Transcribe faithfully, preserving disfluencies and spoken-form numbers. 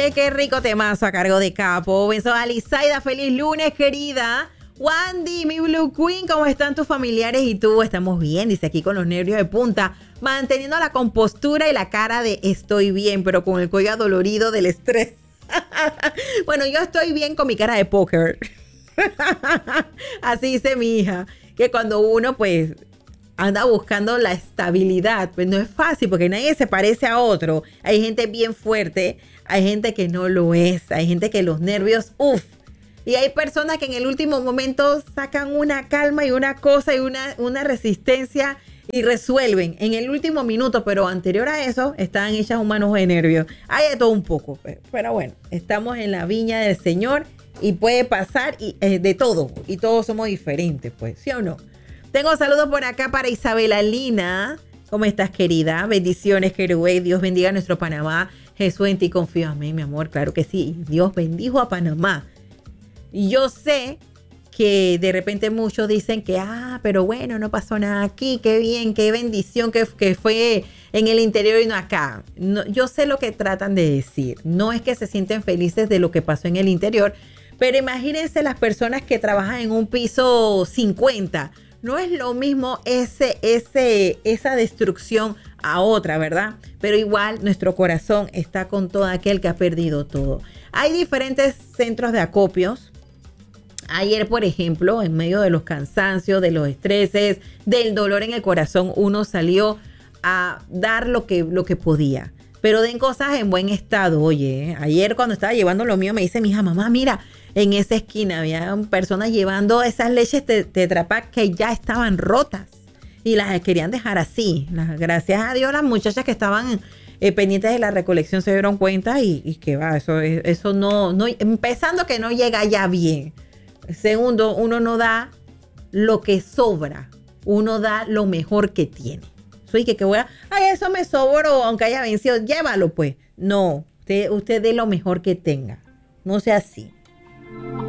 Oye, qué rico temazo a cargo de Capo. Besos a Lizaida, feliz lunes, querida. Wandy, mi Blue Queen, ¿cómo están tus familiares y tú? Estamos bien, dice aquí con los nervios de punta, manteniendo la compostura y la cara de estoy bien, pero con el cuello adolorido del estrés. Bueno, yo estoy bien con mi cara de póker. Así dice mi hija, que cuando uno pues anda buscando la estabilidad, pues no es fácil porque nadie se parece a otro. Hay gente bien fuerte, hay gente que no lo es, hay gente que los nervios, uff. Y hay personas que en el último momento sacan una calma y una cosa y una, una resistencia y resuelven en el último minuto, pero anterior a eso están hechas un manojo de nervios. Hay de todo un poco, pero bueno, estamos en la viña del Señor y puede pasar y, eh, de todo y todos somos diferentes, pues, ¿sí o no? Tengo saludos por acá para Isabela Lina. ¿Cómo estás, querida? Bendiciones, querubé. Dios bendiga a nuestro Panamá. Jesús, en ti confío. Amén, mi amor. Claro que sí. Dios bendijo a Panamá. Y yo sé que de repente muchos dicen que, ah, pero bueno, no pasó nada aquí. Qué bien, qué bendición que, que fue en el interior y no acá. No, yo sé lo que tratan de decir. No es que se sienten felices de lo que pasó en el interior, pero imagínense las personas que trabajan en un piso cincuenta. No es lo mismo ese, ese, esa destrucción a otra, ¿verdad? Pero igual nuestro corazón está con todo aquel que ha perdido todo. Hay diferentes centros de acopios. Ayer, por ejemplo, en medio de los cansancios, de los estreses, del dolor en el corazón, uno salió a dar lo que, lo que podía. Pero den cosas en buen estado. Oye, ¿eh? Ayer cuando estaba llevando lo mío me dice mi hija, mamá, mira, en esa esquina había personas llevando esas leches Tetra Pak que ya estaban rotas y las querían dejar así. Las, gracias a Dios las muchachas que estaban eh, pendientes de la recolección se dieron cuenta y, y que va, eso, eso no, no, empezando que no llega ya bien. Segundo, uno no da lo que sobra, uno da lo mejor que tiene. Soy que, que voy a, ay, eso me sobró, aunque haya vencido, llévalo pues. No, usted, usted dé lo mejor que tenga, no sea así.